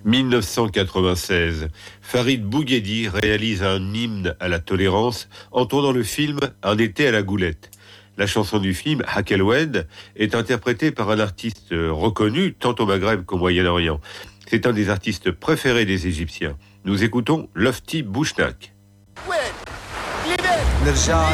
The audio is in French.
1996, Farid Bouguedi réalise un hymne à la tolérance en tournant le film Un été à la Goulette. La chanson du film, Hakelwed, est interprétée par un artiste reconnu tant au Maghreb qu'au Moyen-Orient. C'est un des artistes préférés des Égyptiens. Nous écoutons Lofty Bouchnak.